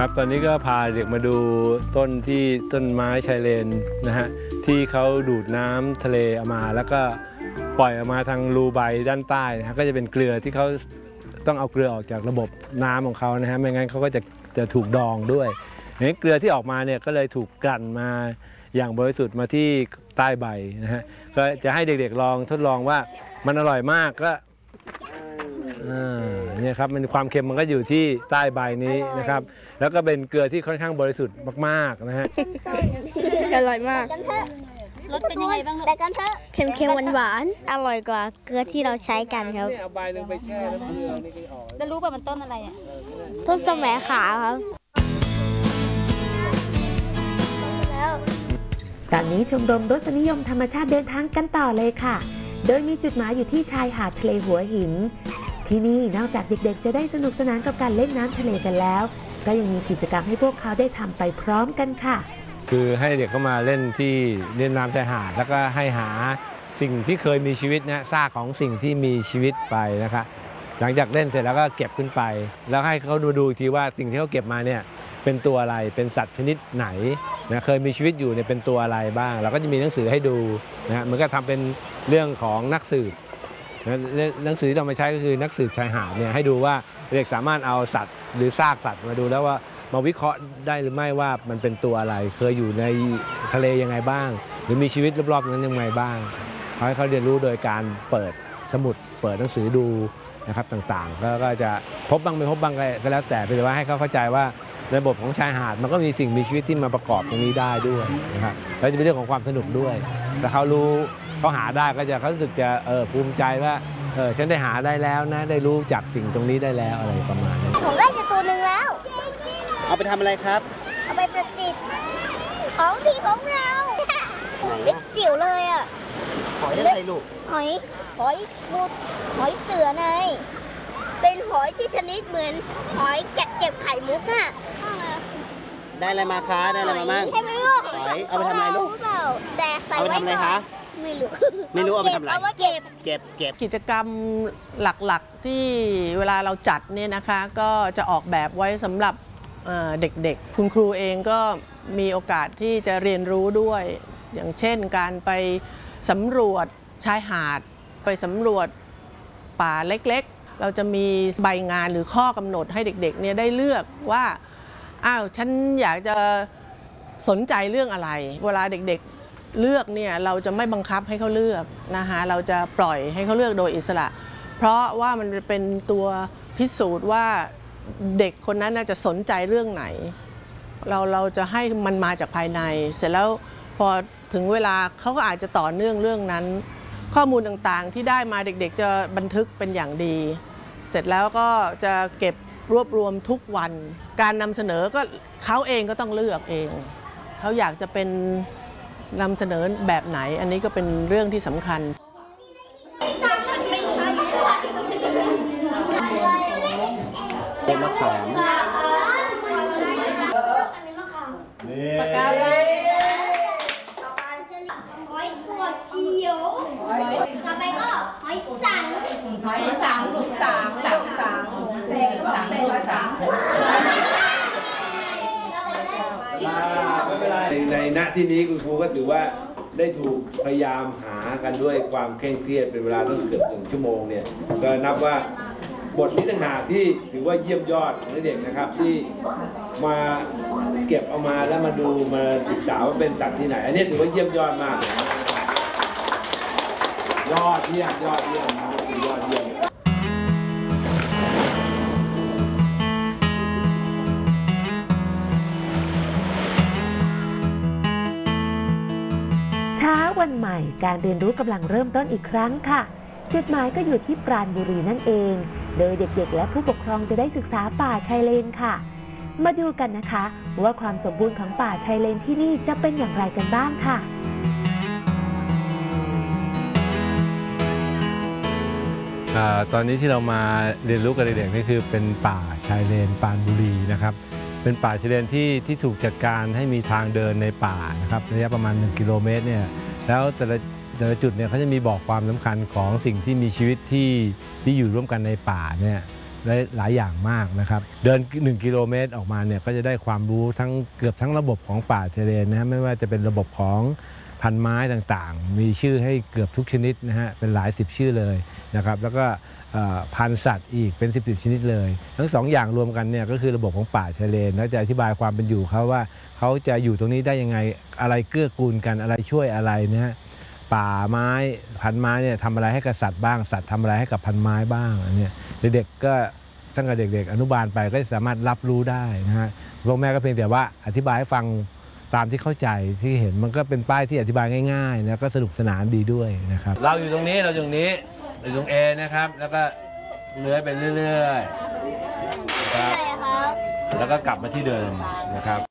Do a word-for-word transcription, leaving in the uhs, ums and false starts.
ครับตอนนี้ก็พาเด็กมาดูต้นที่ต้นไม้ชายเลนนะฮะที่เขาดูดน้ำทะเลออกมาแล้วก็ปล่อยออกมาทางรูใบด้านใต้นะฮะก็จะเป็นเกลือที่เขาต้องเอาเกลือออกจากระบบน้ำของเขานะฮะไม่งั้นเขาก็จะจะถูกดองด้วยนี่เกลือที่ออกมาเนี่ยก็เลยถูกกลั่นมาอย่างบริสุทธิ์มาที่ใต้ใบนะฮะก็จะให้เด็กๆลองทดลองว่ามันอร่อยมากก็เนี่ยครับมันความเค็มมันก็อยู่ที่ใต้ใบนี้นะครับแล้วก็เป็นเกลือที่ค่อนข้างบริสุทธิ์มากๆนะฮะอร่อยมากรสเป็นยังไงบ้างลูกไปกันเถอะเค็มๆหวานๆอร่อยกว่าเกลือที่เราใช้กันครับเอาใบหนึ่งไปแช่น้ำเกลือนี่ก็ออกแล้วรู้ป่ะมันต้นอะไรอ่ะต้นสมัยขาวครับตอนนี้ชมรมรสนิยมธรรมชาติเดินทางกันต่อเลยค่ะโดยมีจุดหมายอยู่ที่ชายหาดทะเลหัวหินที่นี่นอกจากเด็กๆจะได้สนุกสนานกับการเล่นน้ำทะเลกันแล้วก็ยังมีกิจกรรมให้พวกเขาได้ทำไปพร้อมกันค่ะคือให้เด็กเข้ามาเล่นที่เล่นน้ำชายหาดแล้วก็ให้หาสิ่งที่เคยมีชีวิตนะซากของสิ่งที่มีชีวิตไปนะคะหลังจากเล่นเสร็จแล้วก็เก็บขึ้นไปแล้วให้เขาดูดูทีว่าสิ่งที่เขาเก็บมาเนี่ยเป็นตัวอะไรเป็นสัตว์ชนิดไหนนะเคยมีชีวิตอยู่เนี่ยเป็นตัวอะไรบ้างเราก็จะมีหนังสือให้ดูนะมันก็ทำเป็นเรื่องของนักสืบนะหนังสือที่เรามาใช้ก็คือนักสืบชายหาดเนี่ยให้ดูว่าเด็กสามารถเอาสัตว์หรือซากสัตว์มาดูแล้วว่ามาวิเคราะห์ได้หรือไม่ว่ามันเป็นตัวอะไรเคยอยู่ในทะเลยังไงบ้างหรือมีชีวิตรอบๆนั้นยังไงบ้างให้เขาเรียนรู้โดยการเปิดสมุดเปิดหนังสือดูนะครับต่างๆก็จะพบบ้างไม่พบบ้างก็แล้วแต่แต่ว่าให้เขาเข้าใจว่าระบบของชายหาดมันก็มีสิ่งมีชีวิตที่มาประกอบตรงนี้ได้ด้วยนะครับแล้วจะเป็นเรื่องของความสนุกด้วยแต่เขารู้เขาหาได้ก็จะเขารู้สึกจะเออภูมิใจว่าเออฉันได้หาได้แล้วนะได้รู้จักสิ่งตรงนี้ได้แล้วอะไรประมาณนี้ผมได้จะตัวหนึ่งแล้วเอาไปทำอะไรครับเอาไปประดิษฐ์ของดีของเราเล็กจิ๋วเลยอ่ะหอยอะไรลูกหอยหอยบูดหอยเสือไงเป็นหอยที่ชนิดเหมือนหอยแกะเก็บไข่มุกอ่ะได้อะไรมาคะได้อะไรมาบ้างใช่ไหมลูกหอยเอาไปทำอะไรลูกแต่ใส่เอาไปทำอะไรคะไม่รู้ไม่รู้เอาไปทำอะไรเอาไว้เก็บเก็บเก็บกิจกรรมหลักๆที่เวลาเราจัดเนี่ยนะคะก็จะออกแบบไว้สำหรับเด็กๆคุณครูเองก็มีโอกาสที่จะเรียนรู้ด้วยอย่างเช่นการไปสำรวจชายหาดไปสำรวจป่าเล็กๆเราจะมีใบงานหรือข้อกำหนดให้เด็กๆเนี่ยได้เลือกว่าอ้าวฉันอยากจะสนใจเรื่องอะไรเวลาเด็กๆเลือกเนี่ยเราจะไม่บังคับให้เขาเลือกนะคะเราจะปล่อยให้เขาเลือกโดยอิสระเพราะว่ามันเป็นตัวพิสูจน์ว่าเด็กคนนั้นน่าจะสนใจเรื่องไหนเราเราจะให้มันมาจากภายในเสร็จแล้วพอถึงเวลาเขาก็อาจจะต่อเนื่องเรื่องนั้นข้อมูลต่างๆที่ได้มาเด็กๆจะบันทึกเป็นอย่างดีเสร็จแล้วก็จะเก็บรวบรวมทุกวันการนำเสนอก็เขาเองก็ต้องเลือกเองเขาอยากจะเป็นนำเสนอแบบไหนอันนี้ก็เป็นเรื่องที่สำคัญเป็นมะขามปากกาเลยหอยถั่วเขียวต่อไปก็หอยสังหอยสังลูกสังสังสังเศษสังลูกสังไม่เป็นไรในณที่นี้คุณครูก็ถือว่าได้ถูกพยายามหากันด้วยความเคร่งเครียดเป็นเวลาตั้งเกือบหนึ่งชั่วโมงเนี่ยก็นับว่าบทนี้ต่างหากที่ถือว่าเยี่ยมยอดของเด็กนะครับที่มาเก็บเอามาแล้วมาดูมาศึกษาว่าเป็นสัตว์ที่ไหนอันนี้ถือว่าเยี่ยมยอดมากเลยยอดเยี่ยมยอดเยี่ยมนะยอดเยี่ยมเช้าวันใหม่การเรียนรู้กำลังเริ่มต้นอีกครั้งค่ะจุดหมายก็อยู่ที่ปราณบุรีนั่นเองโดยเด็กๆและผู้ปกครองจะได้ศึกษาป่าชายเลนค่ะมาดูกันนะคะว่าความสมบูรณ์ของป่าชายเลนที่นี่จะเป็นอย่างไรกันบ้างค่ะตอนนี้ที่เรามาเรียนรู้กับเด็กๆนี่คือเป็นป่าชายเลนปราณบุรีนะครับเป็นป่าชายเลนที่ที่ถูกจัดการให้มีทางเดินในป่านะครับระยะประมาณหนึ่งกิโลเมตรเนี่ยแล้วแต่ละแต่ละจุดเนี่ยเขาจะมีบอกความสำคัญของสิ่งที่มีชีวิตที่ที่อยู่ร่วมกันในป่าเนี่ยได้หลายอย่างมากนะครับเดินหนึ่งกิโลเมตรออกมาเนี่ยก็จะได้ความรู้ทั้งเกือบทั้งระบบของป่าชายเลนนะฮะไม่ว่าจะเป็นระบบของพันไม้ต่างๆมีชื่อให้เกือบทุกชนิดนะฮะเป็นหลายสิบชื่อเลยนะครับแล้วก็พันธุ์สัตว์อีกเป็นสิบสิบชนิดเลยทั้งสองอย่างรวมกันเนี่ยก็คือระบบของป่าชายเลนแล้วจะอธิบายความเป็นอยู่เขาว่าเขาจะอยู่ตรงนี้ได้ยังไงอะไรเกื้อกูลกันอะไรช่วยอะไรนะฮะป่าไม้พันไม้เนี่ยทำอะไรให้กับสัตว์บ้างสัตว์ทำอะไรให้กับพันไม้บ้างอันนี้เด็กๆก็ตั้งแต่เด็กๆอนุบาลไปก็สามารถรับรู้ได้นะฮะพ่อแม่ก็เพียงแต่ว่าอธิบายให้ฟังตามที่เข้าใจที่เห็นมันก็เป็นป้ายที่อธิบายง่ายๆแล้วก็สนุกสนานดีด้วยนะครับเราอยู่ตรงนี้เราอยู่ตรงนี้อยู่ตรง A นะครับแล้วก็เลื้อยไปเรื่อยๆนะครับแล้วก็กลับมาที่เดิมนะครับ